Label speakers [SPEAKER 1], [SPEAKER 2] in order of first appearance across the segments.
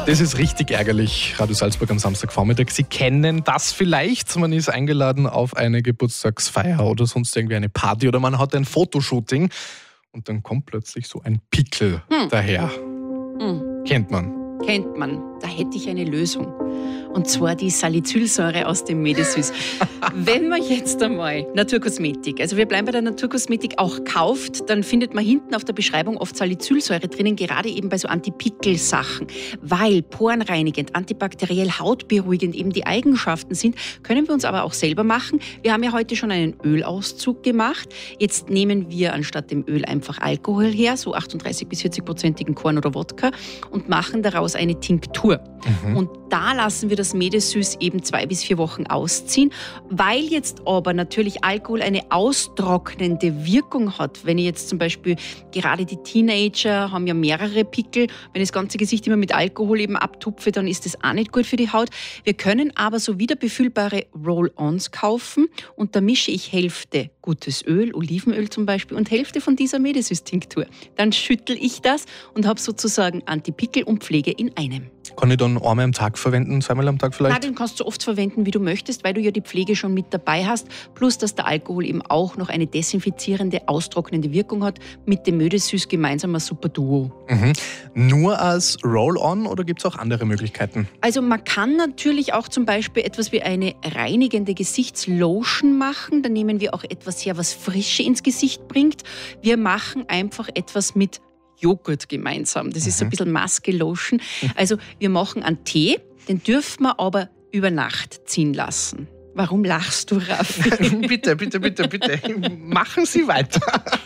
[SPEAKER 1] Das ist richtig ärgerlich, Radio Salzburg am Samstagvormittag. Sie kennen das vielleicht, man ist eingeladen auf eine Geburtstagsfeier oder sonst irgendwie eine Party oder man hat ein Fotoshooting und dann kommt plötzlich so ein Pickel daher. Kennt man.
[SPEAKER 2] Kennt man. Da hätte ich eine Lösung. Und zwar die Salicylsäure aus dem Medesüß. Wenn man jetzt einmal Naturkosmetik, also wir bleiben bei der Naturkosmetik, auch kauft, dann findet man hinten auf der Beschreibung oft Salicylsäure drinnen, gerade eben bei so Antipickel-Sachen. Weil porenreinigend, antibakteriell, hautberuhigend eben die Eigenschaften sind, können wir uns aber auch selber machen. Wir haben ja heute schon einen Ölauszug gemacht. Jetzt nehmen wir anstatt dem Öl einfach Alkohol her, so 38 bis 40-prozentigen Korn oder Wodka und machen daraus eine Tinktur. Und da lassen wir das Medesüß eben 2 bis 4 Wochen ausziehen. Weil jetzt aber natürlich Alkohol eine austrocknende Wirkung hat, wenn ich jetzt zum Beispiel, gerade die Teenager haben ja mehrere Pickel, wenn ich das ganze Gesicht immer mit Alkohol eben abtupfe, dann ist das auch nicht gut für die Haut. Wir können aber so wiederbefüllbare Roll-ons kaufen und da mische ich Hälfte gutes Öl, Olivenöl zum Beispiel, und Hälfte von dieser Medesüß-Tinktur. Dann schüttel ich das und habe sozusagen Antipickel und Pflege in einem.
[SPEAKER 1] Kann ich dann einmal am Tag verwenden, zweimal am Tag vielleicht?
[SPEAKER 2] Nein, den kannst du so oft verwenden, wie du möchtest, weil du ja die Pflege schon mit dabei hast. Plus, dass der Alkohol eben auch noch eine desinfizierende, austrocknende Wirkung hat. Mit dem Medesüß gemeinsam ein super Duo.
[SPEAKER 1] Nur als Roll-on oder gibt es auch andere Möglichkeiten?
[SPEAKER 2] Also man kann natürlich auch zum Beispiel etwas wie eine reinigende Gesichtslotion machen. Da nehmen wir auch etwas her, was Frische ins Gesicht bringt. Wir machen einfach etwas mit Joghurt gemeinsam. Das ist so ein bisschen Maske-Lotion. Also wir machen einen Tee, den dürfen wir aber über Nacht ziehen lassen. Warum lachst du, Raffi?
[SPEAKER 1] Bitte. Machen Sie weiter.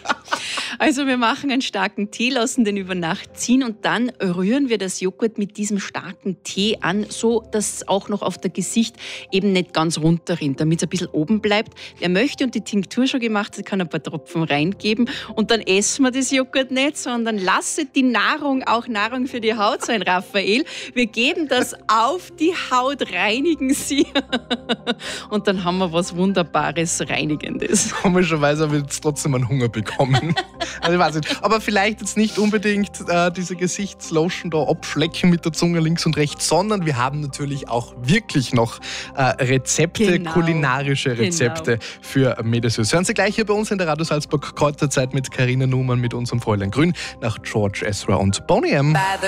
[SPEAKER 2] Also wir machen einen starken Tee, lassen den über Nacht ziehen und dann rühren wir das Joghurt mit diesem starken Tee an, so dass es auch noch auf das Gesicht eben nicht ganz runterrinnt, damit es ein bisschen oben bleibt. Wer möchte und die Tinktur schon gemacht hat, kann ein paar Tropfen reingeben und dann essen wir das Joghurt nicht, sondern lasset die Nahrung auch Nahrung für die Haut sein, Raphael. Wir geben das auf die Haut, reinigen sie und dann haben wir was Wunderbares, Reinigendes.
[SPEAKER 1] Komischerweise habe ich jetzt trotzdem einen Hunger bekommen. Also ich weiß nicht. Aber vielleicht jetzt nicht unbedingt diese Gesichtslotion da abschlecken mit der Zunge links und rechts, sondern wir haben natürlich auch wirklich noch Rezepte, kulinarische Rezepte für Medesüß. Hören Sie gleich hier bei uns in der Radio Salzburg Kräuterzeit mit Carina Numann, mit unserem Fräulein Grün, nach George Ezra und Boney M.